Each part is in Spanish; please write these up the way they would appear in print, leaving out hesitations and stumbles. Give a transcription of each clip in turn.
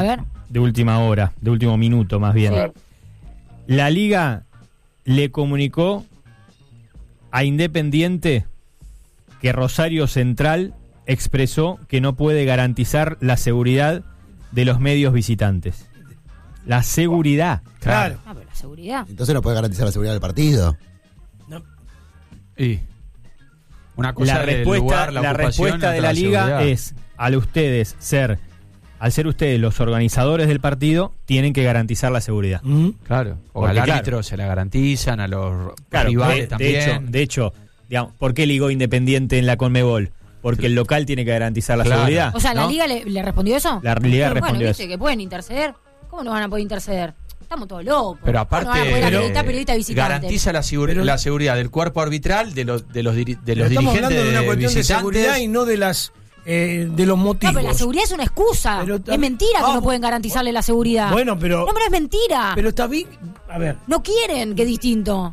ver. de última hora, de último minuto más bien. Sí. La Liga le comunicó a Independiente que Rosario Central expresó que no puede garantizar la seguridad de los medios visitantes. La seguridad. Claro. Ah, pero la seguridad. Entonces no puede garantizar la seguridad del partido. No. Y una cosa La es el respuesta, lugar, la ocupación, respuesta de otra la Liga seguridad. es, al ser ustedes los organizadores del partido, tienen que garantizar la seguridad. Claro, o Porque, al claro. árbitro se la garantizan, a los Claro, rivales de también. hecho, digamos, ¿por qué ligó Independiente en la Conmebol? Porque el local tiene que garantizar la Claro. seguridad. O sea, ¿la ¿no? Liga le respondió eso? La Liga respondió bueno, eso. ¿viste que pueden interceder? ¿Cómo no van a poder interceder? Estamos todos locos. Pero ¿Cómo no van a poder aparte, acreditar periodistas visitantes? garantiza la seguridad del cuerpo arbitral, de los Pero dirigentes estamos hablando de una cuestión de visitantes. seguridad y no de las de los motivos. No, pero la seguridad es una excusa. Pero Es mentira que no pueden garantizarle la seguridad. Bueno, pero... No, pero es mentira. Pero está bien... A ver... No quieren, que es distinto.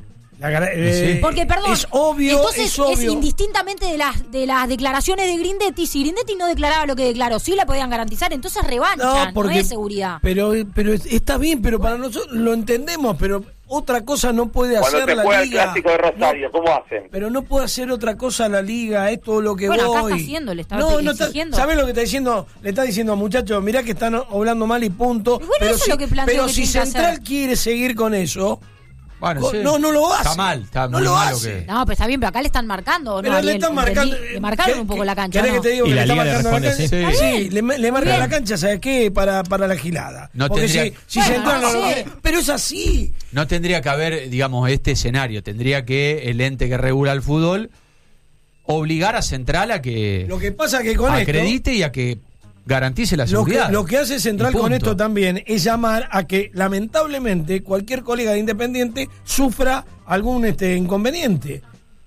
Sí. Porque, perdón, es obvio, entonces es obvio. indistintamente de las declaraciones de Grindetti, si Grindetti no declaraba lo que declaró, sí la podían garantizar, entonces revanchan, no es seguridad. Pero está bien, pero para nosotros lo entendemos, pero otra cosa no puede Cuando hacer te la juega el Liga. clásico de Rosario, ¿cómo hacen? Pero no puede hacer otra cosa la Liga, es todo lo que Bueno, voy. acá está haciendo, le está no exigiendo. ¿Sabés lo que está diciendo? Le está diciendo, muchachos, mirá que están hablando mal y punto. Y bueno, eso es lo que planteo pero que si tiene que Central hacer. quiere seguir con eso, Bueno, sí. no lo hace. Está mal, está no muy lo mal hace. lo que... No, pero está bien, pero acá le están marcando, Pero ¿no? le están marcando. Le marcaron un poco la cancha, ¿Querés ¿no? que te diga Y que la le está Liga le marcando la responde, cancha? sí. Sí, le marca Bien. la cancha, ¿sabes qué? Para la gilada. No Porque tendría- si Bueno, Central no no lo sé. quiere. Pero es así. No tendría que haber, digamos, este escenario. Tendría que el ente que regula el fútbol obligar a Central a que Lo que pasa que con acredite y a que garantice la esto, seguridad. lo que hace Central Y punto. con esto también es llamar a que lamentablemente cualquier colega de Independiente sufra algún inconveniente.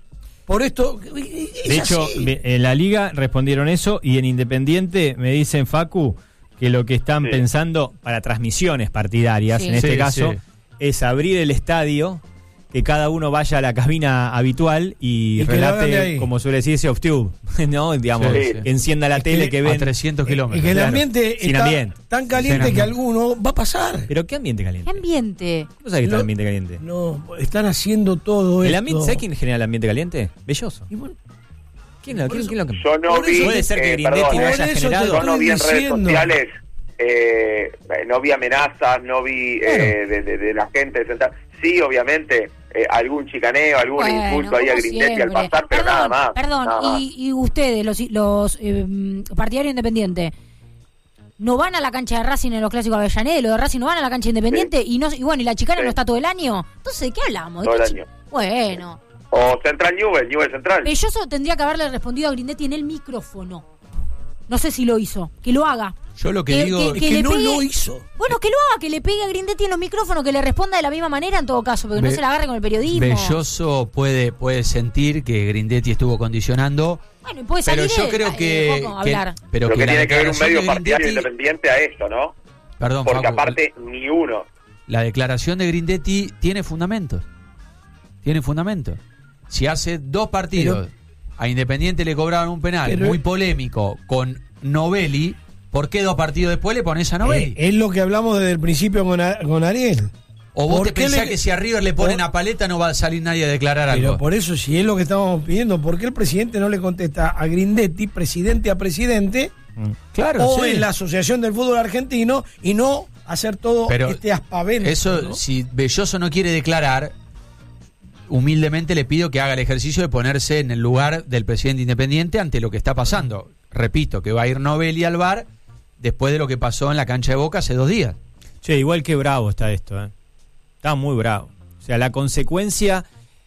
Por esto, es De hecho, así. en la Liga respondieron eso y en Independiente me dicen, Facu, que lo que están Sí. pensando para transmisiones partidarias, Sí. en este Sí, caso, sí. es abrir el estadio, que cada uno vaya a la cabina habitual y Y que lo hagan de relate, ahí. como suele decirse, off tube, ¿no? Digamos, Sí, sí. encienda la tele que a ven. 300 Y kilómetros. que el claro. ambiente Sin está ambiente. tan caliente Sin que ambiente. alguno va a pasar. ¿Pero qué ambiente caliente? ¿Qué ambiente? ¿Cómo sabes que está Lo- el ambiente caliente? No, están haciendo todo ¿El esto. ambiente, ¿Sabes quién genera el ambiente caliente? Belloso. Y bueno, ¿Quién lo que? Yo no Por eso vi, puede ser que Grindetti perdón, no por haya eso te generado. yo no vi en estoy redes diciendo. sociales, no vi amenazas, no vi de la gente de Central. Sí, obviamente, algún chicaneo, algún Bueno, insulto ahí a como Grindetti al siempre. pasar, pero Perdón, nada más. Perdón, nada más. y ustedes, los partidarios independientes, ¿no van a la cancha de Racing en los clásicos de Avellaneda? ¿Los de Racing no van a la cancha independiente? Y bueno, ¿y la chicana Sí. no está todo el año? Entonces, ¿de qué hablamos? ¿De Todo qué el chi- año. Bueno, O Central Newell Central. Belloso tendría que haberle respondido a Grindetti en el micrófono. No sé si lo hizo. Que lo haga. Yo lo que digo... es que le no pegue- lo hizo. Bueno, que lo haga, que le pegue a Grindetti en los micrófonos, que le responda de la misma manera en todo caso, porque no Be- se la agarre con el periodismo. Belloso puede sentir que Grindetti estuvo condicionando, Bueno, y puede pero salir yo él, creo que, poco a que- hablar. pero Lo que la tiene que ver un declaración medio de partidario Grindetti- independiente a esto, ¿no? Perdón, Porque Facu, aparte ni uno. la declaración de Grindetti tiene fundamentos. Tiene fundamentos. Si hace 2 partidos a Independiente le cobraron un penal Pero- muy polémico con Novelli, ¿por qué 2 partidos después le pones a Novelli? Es lo que hablamos desde el principio con Ariel. ¿O vos ¿por te qué pensás le- que si a River le ponen por- a Paleta no va a salir nadie a declarar Pero algo? por eso, si es lo que estábamos pidiendo, ¿por qué el presidente no le contesta a Grindetti, presidente a presidente, Claro, o sí. en la Asociación del Fútbol Argentino, y no hacer todo Pero este aspavento? Eso, ¿no? si Belloso no quiere declarar, humildemente le pido que haga el ejercicio de ponerse en el lugar del presidente independiente ante lo que está pasando. Repito, que va a ir Novelli al VAR después de lo que pasó en la cancha de Boca hace 2 días. Che, igual que bravo está esto, ¿eh? Está muy bravo. O sea, la consecuencia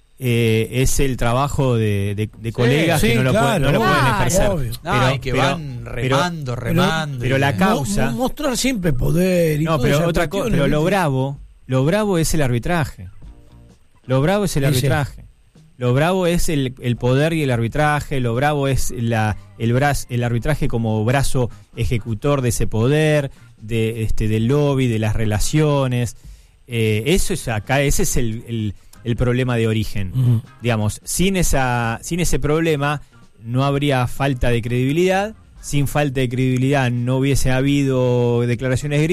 es el trabajo de colegas sí, que no lo, claro, no lo pueden claro. ejercer. Obvio. Ay, que van remando. pero la causa... Mostrar siempre poder y No, todas pero esas otra cosa, cuestiones, pero ¿viste? lo bravo es el arbitraje. Lo bravo es el Ese. arbitraje. Lo bravo es el poder y el arbitraje, lo bravo es el arbitraje como brazo ejecutor de ese poder, del lobby, de las relaciones. Eso es acá, ese es el problema de origen. Ujú. Digamos, sin ese problema no habría falta de credibilidad, sin falta de credibilidad no hubiese habido declaraciones